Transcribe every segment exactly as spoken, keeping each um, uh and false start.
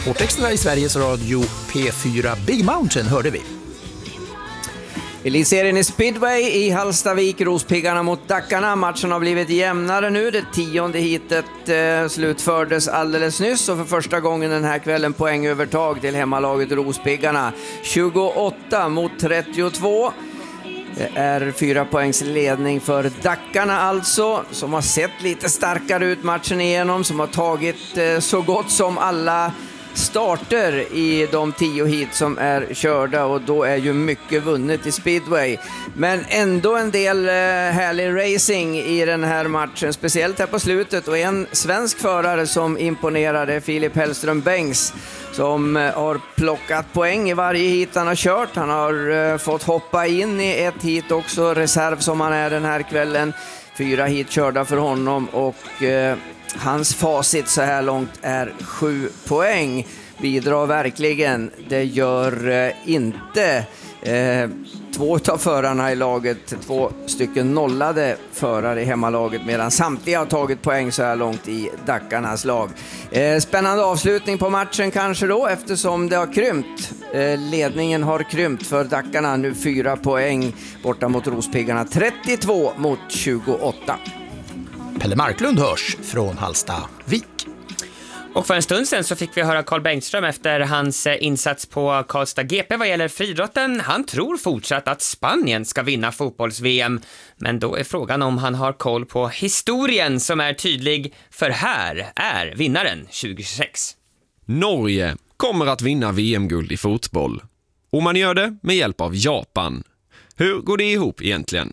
Sportextra i Sveriges Radio P fyra. Big Mountain hörde vi. Elitserien i speedway i Hallstavik, Rospiggarna mot Dackarna. Matchen har blivit jämnare nu. Det tionde hitet eh, slutfördes alldeles nyss och för första gången den här kvällen poängövertag till hemmalaget Rospiggarna. tjugoåtta mot trettiotvå. Det är fyra poängs ledning för Dackarna alltså, som har sett lite starkare ut matchen igenom, som har tagit eh, så gott som alla starter i de tio hit som är körda, och då är ju mycket vunnet i speedway. Men ändå en del eh, härlig racing i den här matchen, speciellt här på slutet, och en svensk förare som imponerade, Filip Hellström Bengts, som eh, har plockat poäng i varje hit han har kört. Han har eh, fått hoppa in i ett hit också, reserv som han är den här kvällen. Fyra hit körda för honom, och eh, hans facit så här långt är sju poäng. Bidrar verkligen. Det gör eh, inte eh, två av förarna i laget. Två stycken nollade förare i hemmalaget, medan samtliga har tagit poäng så här långt i Dackarnas lag. Eh, spännande avslutning på matchen kanske då, eftersom det har krympt. Eh, ledningen har krympt för Dackarna. Nu fyra poäng borta mot Rospiggarna. trettiotvå mot tjugoåtta. Pelle Marklund hörs från Hallstavik. Och för en stund sedan så fick vi höra Carl Bengtström efter hans insats på Karlstad G P vad gäller friidrotten. Han tror fortsatt att Spanien ska vinna fotbolls-V M. Men då är frågan om han har koll på historien som är tydlig, för här är vinnaren tjugohundratjugosex. Norge kommer att vinna V M-guld i fotboll. Och man gör det med hjälp av Japan. Hur går det ihop egentligen?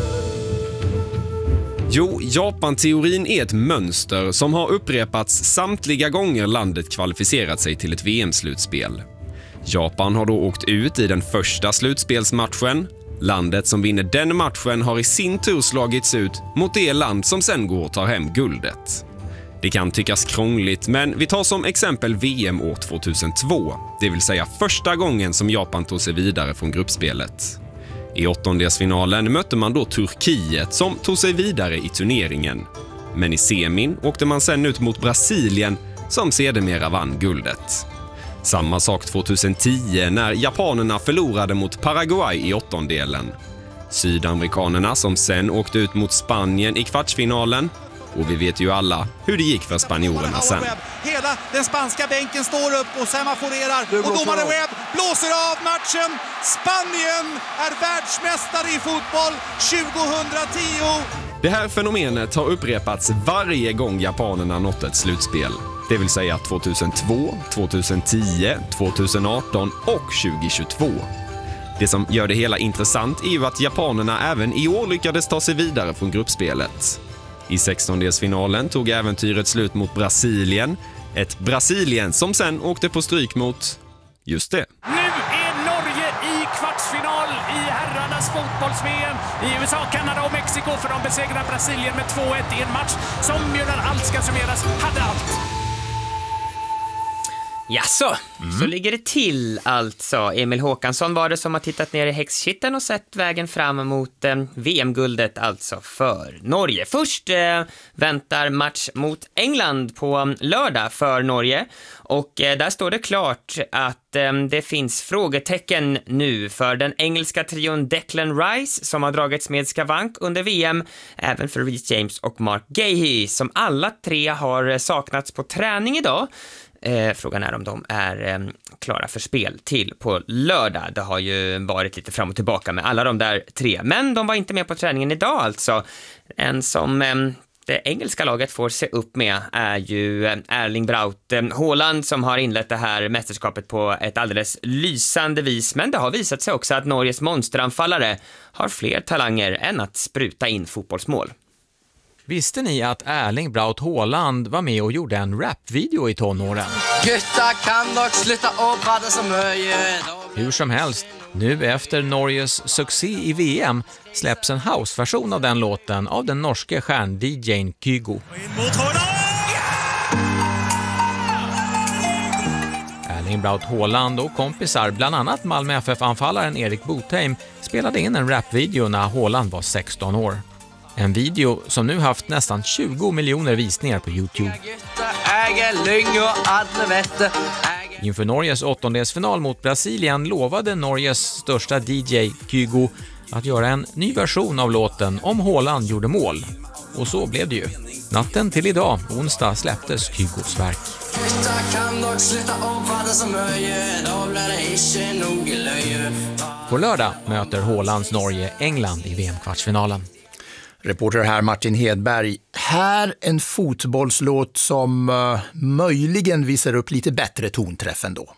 Jo, Japan-teorin är ett mönster som har upprepats samtliga gånger landet kvalificerat sig till ett V M-slutspel. Japan har då åkt ut i den första slutspelsmatchen. Landet som vinner den matchen har i sin tur slagits ut mot det land som sen går och tar hem guldet. Det kan tyckas krångligt, men vi tar som exempel V M år tvåtusentvå, det vill säga första gången som Japan tog sig vidare från gruppspelet. I åttondelsfinalen mötte man då Turkiet som tog sig vidare i turneringen. Men i semin åkte man sen ut mot Brasilien som sedermera vann guldet. Samma sak tvåtusentio när japanerna förlorade mot Paraguay i åttondelen. Sydamerikanerna som sen åkte ut mot Spanien i kvartsfinalen. Och vi vet ju alla hur det gick för spanjorerna sen. Hela den spanska bänken står upp och semaforerar. Och domare Webb blåser av matchen. Spanien är världsmästare i fotboll tjugohundratio. Det här fenomenet har upprepats varje gång japanerna nått ett slutspel. Det vill säga tvåtusentvå, tvåtusentio, tjugoarton och tjugohundratjugotvå. Det som gör det hela intressant är ju att japanerna även i år lyckades ta sig vidare från gruppspelet. I sextondelsfinalen tog äventyret slut mot Brasilien. Ett Brasilien som sen åkte på stryk mot just det. Nu är Norge i kvartsfinal i herrarnas fotbolls-V M. I U S A, Kanada och Mexiko, för de besegrar Brasilien med två ett i en match som ju när allt ska summeras hade allt. Jaså, mm. Så ligger det till alltså. Emil Håkansson var det som har tittat ner i häxkitteln och sett vägen fram mot eh, V M-guldet alltså för Norge. Först eh, väntar match mot England på lördag för Norge. Och eh, där står det klart att eh, det finns frågetecken nu för den engelska trion Declan Rice som har dragits med skavank under V M. Även för Reece James och Mark Gahey som alla tre har saknats på träning idag. Eh, frågan är om de är eh, klara för spel till på lördag. Det har ju varit lite fram och tillbaka med alla de där tre. Men de var inte med på träningen idag alltså. En som eh, det engelska laget får se upp med är ju eh, Erling Braut eh, Haaland som har inlett det här mästerskapet på ett alldeles lysande vis. Men det har visat sig också att Norges monsteranfallare har fler talanger än att spruta in fotbollsmål. Visste ni att Erling Braut Haaland var med och gjorde en rapvideo i tonåren? Gutta kan dock sluta och prata så mycket. Hur som helst, nu efter Norges succé i V M släpps en houseversion av den låten av den norske stjärn-D J:n Kygo. Erling Braut Haaland och kompisar, bland annat Malmö F F-anfallaren Erik Botheim, spelade in en rapvideo när Haaland var sexton år. En video som nu haft nästan tjugo miljoner visningar på YouTube. Inför Norges åttondelsfinal mot Brasilien lovade Norges största D J Kygo att göra en ny version av låten om Haaland gjorde mål. Och så blev det ju. Natten till idag, onsdag, släpptes Kygos verk. På lördag möter Haalands Norge England i V M-kvartsfinalen. Reporter här Martin Hedberg. Här en fotbollslåt som uh, möjligen visar upp lite bättre tonträff ändå.